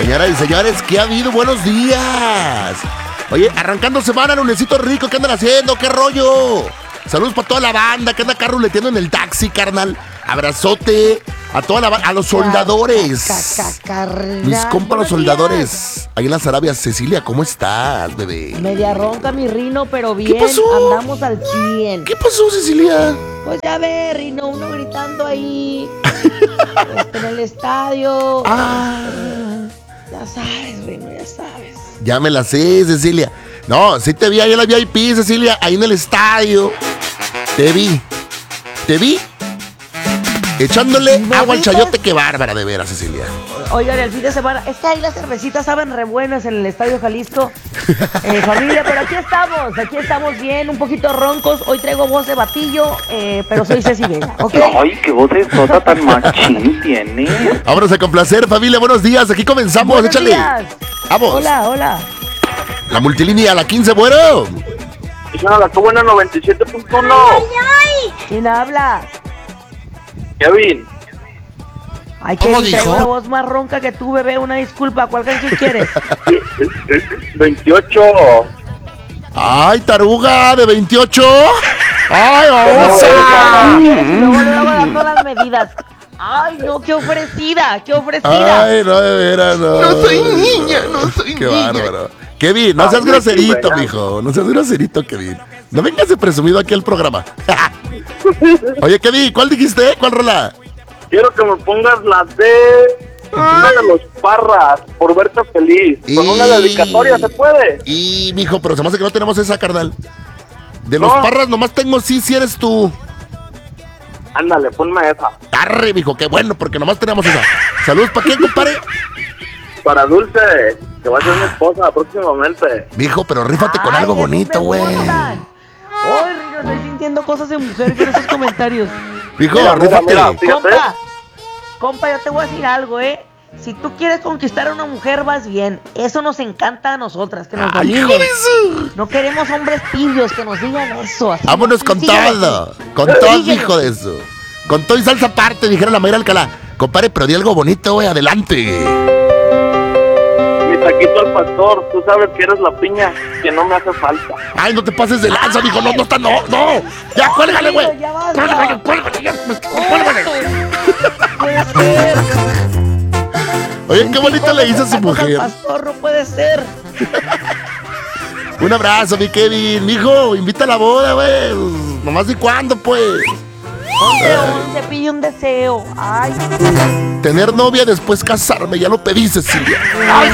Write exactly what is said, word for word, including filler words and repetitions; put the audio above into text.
Señoras y señores, ¿qué ha habido? Buenos días. Oye, arrancando semana, lunesito rico, ¿qué andan haciendo? ¿Qué rollo? Saludos para toda la banda que anda acá ruleteando en el taxi, carnal. Abrazote a toda la banda, a los soldadores. Mis compas los soldadores. Ahí en las Arabias. Cecilia, ¿cómo estás, bebé? Media ronca mi Rino, pero bien. ¿Qué pasó? Andamos al cien. ¿Qué pasó, Cecilia? Pues ya ve, Rino, uno gritando ahí este, en el estadio. Ah. Ya sabes, Rino, ya sabes. Ya me la sé, Cecilia. No, sí te vi ahí en la V I P, Cecilia, ahí en el estadio. Te vi. Te vi echándole ¿Bolitas? Agua al chayote, qué bárbara, de veras, Cecilia. Oigan, el fin de semana, es que ahí las cervecitas saben re buenas en el Estadio Jalisco. Eh, familia, pero aquí estamos, aquí estamos bien, un poquito roncos. Hoy traigo voz de batillo, eh, pero soy Ceci Vega, ¿ok? Ay, qué voz de sota tan machín tiene. Vámonos a complacer, familia, buenos días, aquí comenzamos, Buenos échale. días. Vamos. Hola, hola. La multilínea, la quince, bueno. No, la tuvo en el noventa y siete punto uno. ¿Quién habla? Kevin. Ay, ¿Cómo que dijo? traigo una voz más ronca que tú, bebé, una disculpa. ¿Cuál canción quieres? veintiocho. Ay, taruga de veintiocho. Ay, vamos. Luego, luego dando las medidas. Ay, no, qué ofrecida, qué ofrecida. Ay, no, de veras, no. No soy niña, no soy Qué niña. bárbaro. Kevin, no seas Ay, groserito, qué mijo. No seas groserito, Kevin. No vengas de presumido aquí al programa. Oye, Kevin, ¿cuál dijiste? ¿Cuál rola? Quiero que me pongas la de una de los Parras, por verte feliz. Con una Y- dedicatoria, ¿se puede? Y, mijo, pero se me hace que no tenemos esa, carnal. De los No. Parras nomás tengo sí, si eres tú. Ándale, ponme esa. Arre, mijo, qué bueno, porque nomás tenemos esa. Saludos, ¿para quién, compadre? Para Dulce, que va a ser mi esposa próximamente. Mijo, pero rífate con Ay, algo esos bonito, me güey. gustan. Ay, Rino, estoy sintiendo cosas de mujer con esos comentarios. Mijo, Mira, mira, rífate. mira. Fíjate. Compa, compa, yo te voy a decir algo, ¿eh? Si tú quieres conquistar a una mujer, vas bien. Eso nos encanta a nosotras, que nos Ay, dominen. hijo de su. No queremos hombres tibios que nos digan eso. Así, Vámonos así, con síguele. todo. Con todo, Síguele. hijo de eso. Con todo y salsa aparte, dijera la Mayra Alcalá. Compadre, pero di algo bonito, güey, adelante. Mi taquito al pastor, tú sabes que eres la piña que no me hace falta. Ay, no te pases de lanza, mijo. No, no está, no, no. Ya, cuélgale, güey. Ya basta. Cuélgale, cuélgale, ya, cuélgale. Puede ser. Oye, qué bonito le hizo a su Tacos al mujer. pastor, no puede ser. Un abrazo, mi Kevin. Mijo, invita a la boda, güey. Nomás de cuándo, pues. once once, pide un deseo. Ay. Tener novia, después casarme. Ya lo pedí, Cecilia. Ay,